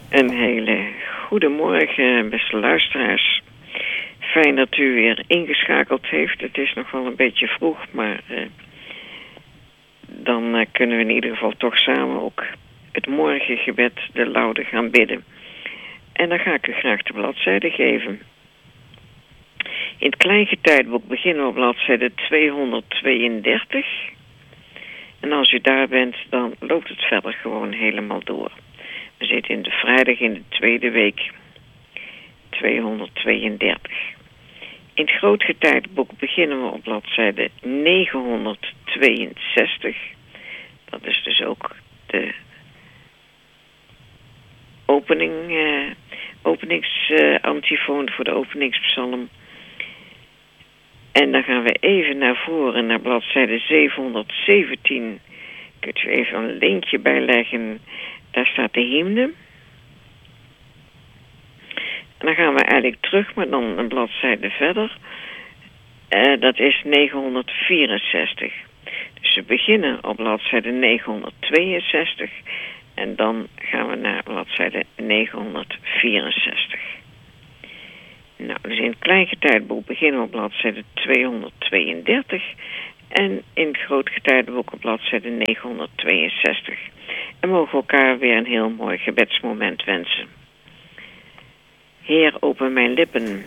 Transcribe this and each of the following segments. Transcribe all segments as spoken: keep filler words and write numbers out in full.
Een hele goede morgen, beste luisteraars. Fijn dat u weer ingeschakeld heeft. Het is nog wel een beetje vroeg, maar uh, dan uh, kunnen we in ieder geval toch samen ook het morgengebed, de laude, gaan bidden. En dan ga ik u graag de bladzijde geven. In het Kleingetuigenboek beginnen we op bladzijde tweehonderdtweeëndertig. En als u daar bent, dan loopt het verder gewoon helemaal door. We zitten in de vrijdag in de tweede week, tweehonderdtweeëndertig. In het Grootgetuigenboek beginnen we op bladzijde negenhonderdtweeënzestig. Dat is dus ook de opening, uh, openingsantifoon uh, voor de openingspsalm. En dan gaan we even naar voren, naar bladzijde zevenhonderdzeventien. Kunt u even een linkje bijleggen. Daar staat de hymne. En dan gaan we eigenlijk terug, maar dan een bladzijde verder. Uh, dat is negenhonderdvierenzestig. Dus we beginnen op bladzijde negenhonderdtweeënzestig. En dan gaan we naar bladzijde negenhonderdvierenzestig. Nou, dus in het Kleingetuigenboek beginnen we op bladzijde tweehonderdtweeëndertig. En in het Grootgetuigenboek op bladzijde negenhonderdtweeënzestig. En mogen we elkaar weer een heel mooi gebedsmoment wensen. Heer, open mijn lippen.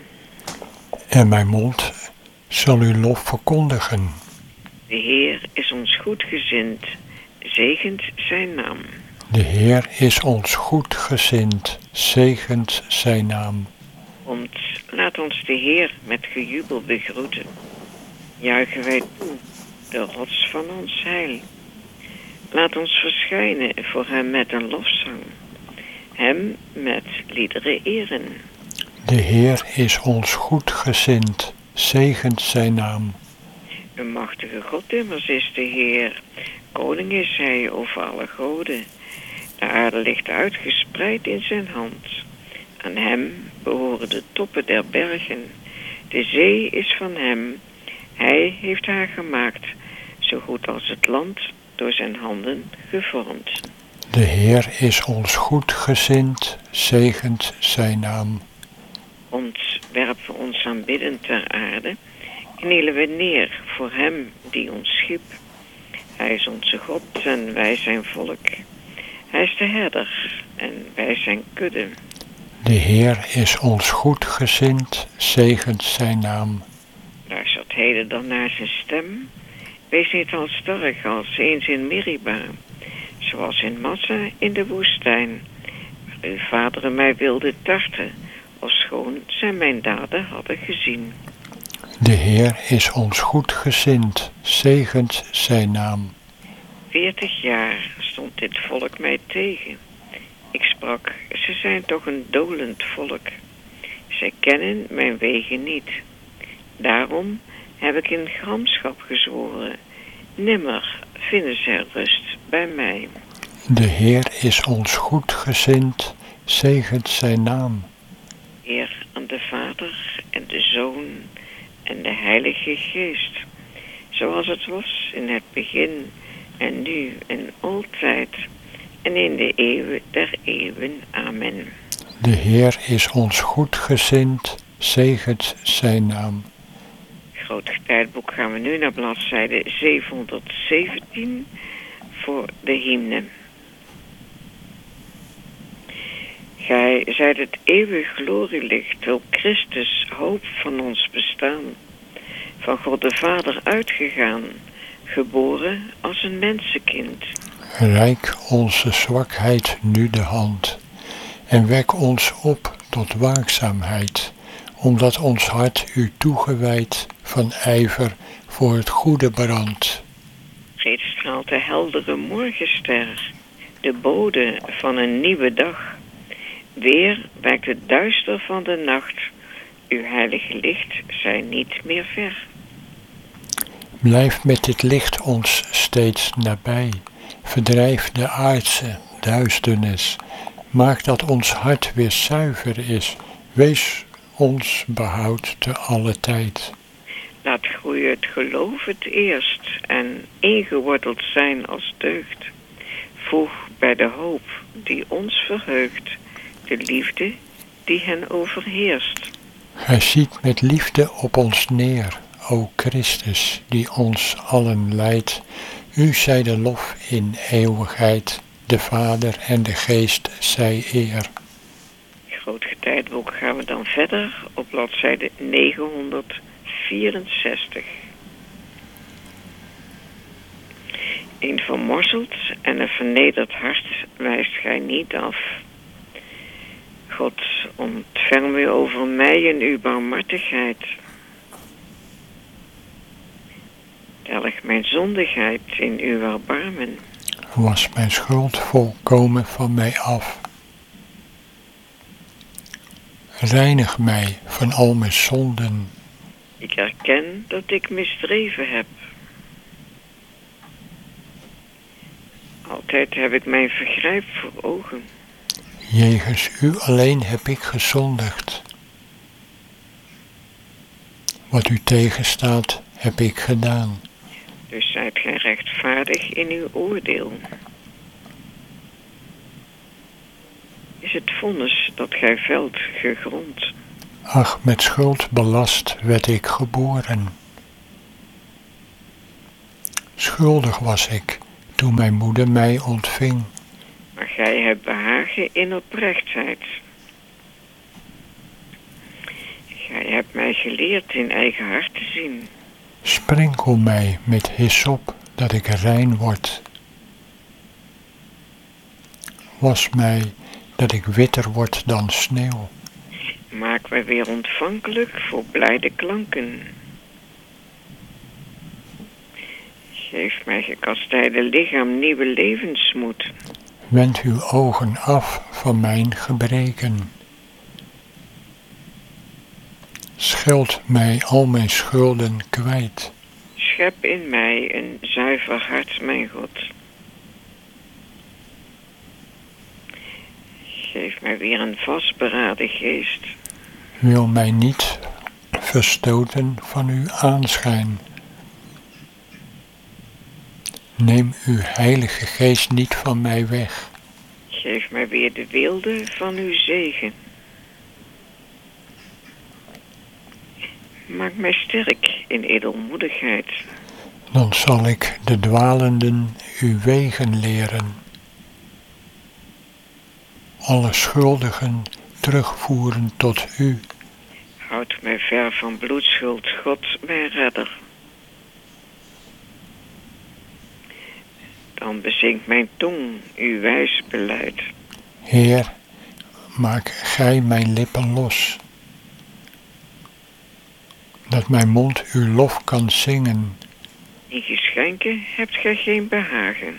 En mijn mond zal uw lof verkondigen. De Heer is ons goedgezind. Zegent zijn naam. De Heer is ons goedgezind. Zegent zijn naam. Komt, laat ons de Heer met gejubel begroeten. Juichen wij toe, de rots van ons heil. Laat ons verschijnen voor hem met een lofzang. Hem met liederen eren. De Heer is ons goedgezind. Zegent zijn naam. Een machtige God immers is de Heer. Koning is hij over alle goden. De aarde ligt uitgespreid in zijn hand. Aan hem behoren de toppen der bergen. De zee is van hem. Hij heeft haar gemaakt, zo goed als het land door zijn handen gevormd. De Heer is ons goedgezind, zegent zijn naam. Ontwerpen we ons aanbiddend ter aarde, knielen we neer voor hem die ons schiep. Hij is onze God en wij zijn volk. Hij is de herder en wij zijn kudde. De Heer is ons goedgezind, zegent zijn naam. Luistert heden dan naar zijn stem. Wees niet al sterk als eens in Meriba, zoals in Massa in de woestijn, waar uw vaderen mij wilden tarten, ofschoon zij mijn daden hadden gezien. De Heer is ons goedgezind, zegent zijn naam. Veertig jaar stond dit volk mij tegen. Ik sprak, ze zijn toch een dolend volk. Zij kennen mijn wegen niet. Daarom heb ik in gramschap gezworen. Nimmer vinden zij rust bij mij. De Heer is ons goedgezind, zegent zijn naam. Heer aan de Vader en de Zoon en de Heilige Geest. Zoals het was in het begin en nu en altijd en in de eeuwen der eeuwen. Amen. De Heer is ons goedgezind, zegent zijn naam. Grootgetuigenboek gaan we nu naar bladzijde zevenhonderdzeventien voor de hymne. Gij zijt het eeuwig glorielicht, op Christus hoop van ons bestaan. Van God de Vader uitgegaan, geboren als een mensenkind. Reik onze zwakheid nu de hand en wek ons op tot waakzaamheid, omdat ons hart u toegewijd van ijver voor het goede brandt. Reeds straalt de heldere morgenster, de bode van een nieuwe dag. Weer wijkt het duister van de nacht, uw heilige licht zij niet meer ver. Blijf met dit licht ons steeds nabij, verdrijf de aardse duisternis, maak dat ons hart weer zuiver is, wees ons behoud te alle tijd. Laat groeien het geloof het eerst en ingeworteld zijn als deugd. Voeg bij de hoop die ons verheugt, de liefde die hen overheerst. Gij ziet met liefde op ons neer, o Christus, die ons allen leidt. U zij de lof in eeuwigheid, de Vader en de Geest zij eer. Groot Getijdboek gaan we dan verder op bladzijde negenhonderdvierenzestig. Een vermorzeld en een vernederd hart wijst gij niet af. God, ontferm u over mij in uw barmhartigheid. Telg mijn zondigheid in uw erbarmen. Was mijn schuld volkomen van mij af. Reinig mij van al mijn zonden. Ik erken dat ik misdreven heb. Altijd heb ik mijn vergrijp voor ogen. Jegens u alleen heb ik gezondigd. Wat u tegenstaat, heb ik gedaan. Dus zijt gij rechtvaardig in uw oordeel. Is het vonnis dat gij velt gegrond? Ach, met schuld belast werd ik geboren. Schuldig was ik toen mijn moeder mij ontving. Maar gij hebt behagen in oprechtheid. Gij hebt mij geleerd in eigen hart te zien. Sprenkel mij met hyssop, dat ik rein word. Was mij, dat ik witter word dan sneeuw. Maak mij weer ontvankelijk voor blijde klanken. Geef mij gekastijde lichaam nieuwe levensmoed. Wend uw ogen af van mijn gebreken. Scheld mij al mijn schulden kwijt. Schep in mij een zuiver hart, mijn God. Geef mij weer een vastberaden geest. Wil mij niet verstoten van uw aanschijn. Neem uw heilige geest niet van mij weg. Geef mij weer de weelde van uw zegen. Maak mij sterk in edelmoedigheid. Dan zal ik de dwalenden uw wegen leren. Alle schuldigen terugvoeren tot u. Houd mij ver van bloedschuld, God, mijn redder. Dan bezinkt mijn tong uw wijs beleid. Heer, maak gij mijn lippen los, dat mijn mond uw lof kan zingen. In geschenken hebt gij geen behagen.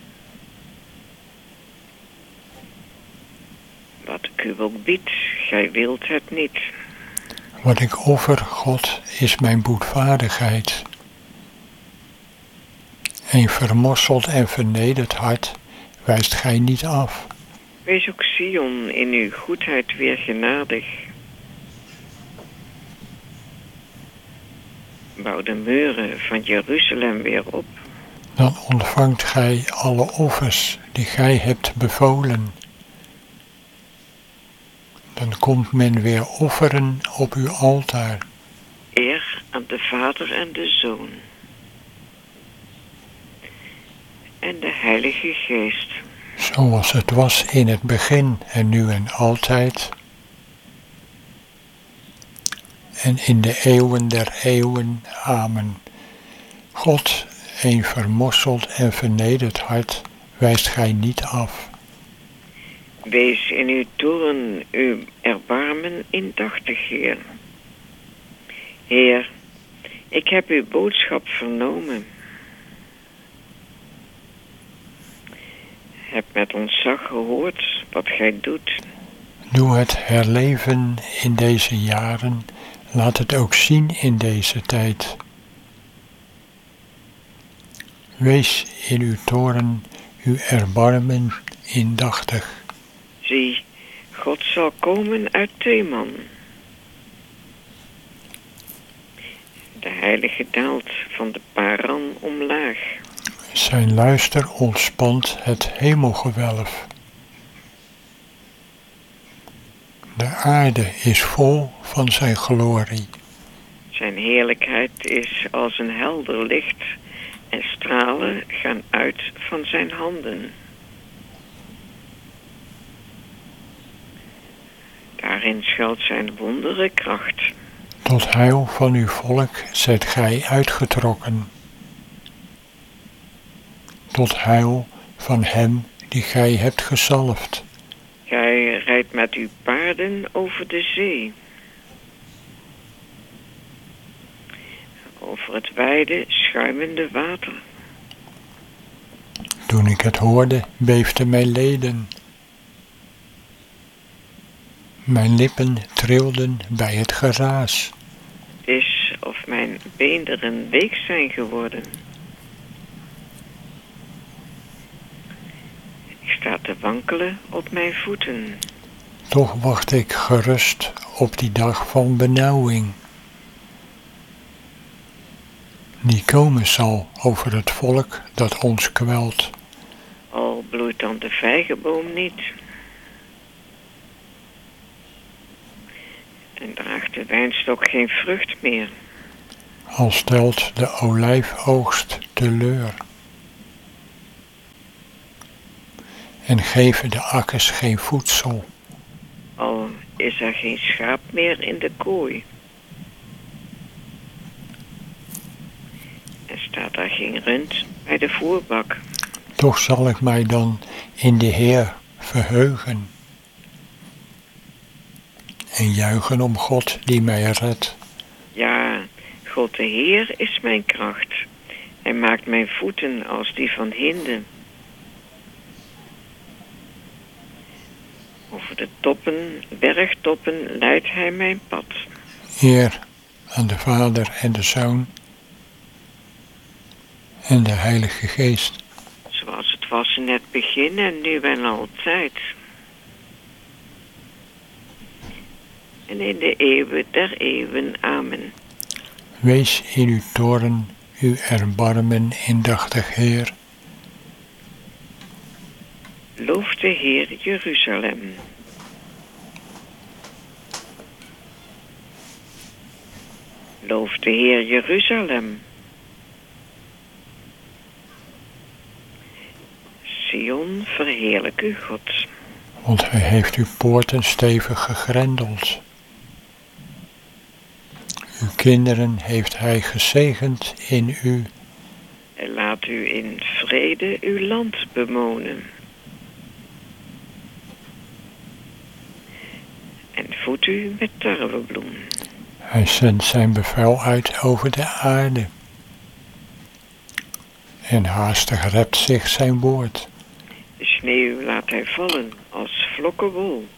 Wat ik u ook bied, gij wilt het niet. Wat ik offer, God, is mijn boetvaardigheid. Een vermorseld en vernederd hart wijst gij niet af. Wees ook Sion in uw goedheid weer genadig. Bouw de muren van Jeruzalem weer op. Dan ontvangt gij alle offers die gij hebt bevolen. Dan komt men weer offeren op uw altaar. Eer aan de Vader en de Zoon. En de Heilige Geest. Zoals het was in het begin en nu en altijd. En in de eeuwen der eeuwen. Amen. God, een vermorseld en vernederd hart, wijst gij niet af. Wees in uw toorn uw erbarmen indachtig, Heer. Heer, ik heb uw boodschap vernomen. Heb met ontzag gehoord wat gij doet. Doe het herleven in deze jaren, laat het ook zien in deze tijd. Wees in uw toorn uw erbarmen indachtig. Zie, God zal komen uit Teman. De heilige daalt van de Paran omlaag. Zijn luister ontspant het hemelgewelf. De aarde is vol van zijn glorie. Zijn heerlijkheid is als een helder licht en stralen gaan uit van zijn handen. Daarin schuilt zijn wondere kracht. Tot heil van uw volk zijt gij uitgetrokken. Tot heil van hem die gij hebt gezalfd. Gij rijdt met uw paarden over de zee. Over het wijde, schuimende water. Toen ik het hoorde, beefden mijn leden. Mijn lippen trilden bij het geraas. Het is of mijn beenderen week zijn geworden. Ik sta te wankelen op mijn voeten. Toch wacht ik gerust op die dag van benauwing, die komen zal over het volk dat ons kwelt. Al bloeit dan de vijgenboom niet. En draagt de wijnstok geen vrucht meer. Al stelt de olijfoogst teleur. En geven de akkers geen voedsel. Al is er geen schaap meer in de kooi. En staat er geen rund bij de voerbak. Toch zal ik mij dan in de Heer verheugen. En juichen om God die mij redt. Ja, God de Heer is mijn kracht. Hij maakt mijn voeten als die van hinden. Over de toppen, bergtoppen leidt hij mijn pad. Eer aan de Vader en de Zoon en de Heilige Geest. Zoals het was in het begin en nu en altijd. En in de eeuwen der eeuwen. Amen. Wees in uw toorn uw erbarmen indachtig Heer. Loof de Heer Jeruzalem. Loof de Heer Jeruzalem. Sion, verheerlijk uw God. Want hij heeft uw poorten stevig gegrendeld. Uw kinderen heeft hij gezegend in u. En laat u in vrede uw land bewonen. En voed u met tarwebloem. Hij zendt zijn bevel uit over de aarde. En haastig rept zich zijn woord. De sneeuw laat hij vallen als vlokken wol.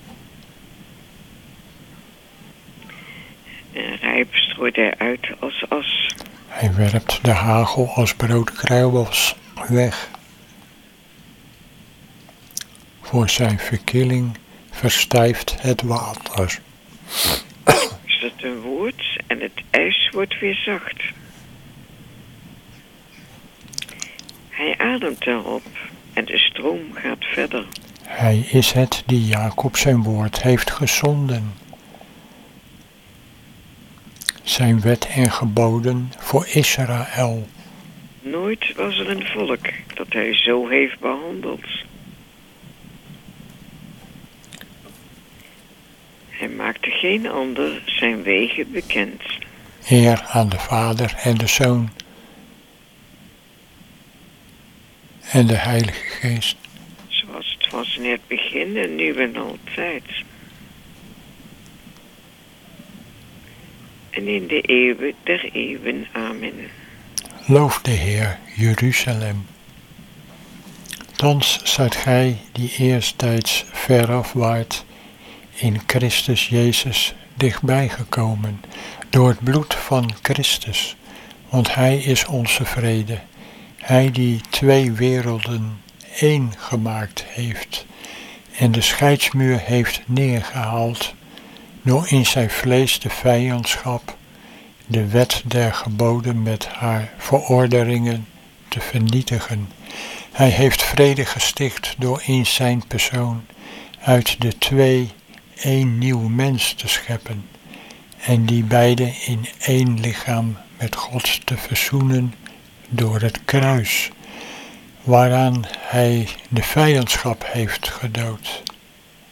En rijp strooit hij uit als as. Hij werpt de hagel als broodkruimels weg. Voor zijn verkilling verstijft het water. Is het een woord en het ijs wordt weer zacht. Hij ademt erop en de stroom gaat verder. Hij is het die Jacob zijn woord heeft gezonden. Zijn wet en geboden voor Israël. Nooit was er een volk dat hij zo heeft behandeld. Hij maakte geen ander zijn wegen bekend. Eer aan de Vader en de Zoon en de Heilige Geest. Zoals het was in het begin en nu en altijd. En in de eeuwen der eeuwen. Amen. Loof de Heer, Jeruzalem. Thans zijt gij die eerstijds veraf waart, in Christus Jezus dichtbij gekomen, door het bloed van Christus, want Hij is onze vrede. Hij die twee werelden één gemaakt heeft en de scheidsmuur heeft neergehaald, door in zijn vlees de vijandschap, de wet der geboden met haar verordeningen te vernietigen. Hij heeft vrede gesticht door in zijn persoon uit de twee één nieuw mens te scheppen en die beide in één lichaam met God te verzoenen door het kruis, waaraan hij de vijandschap heeft gedood.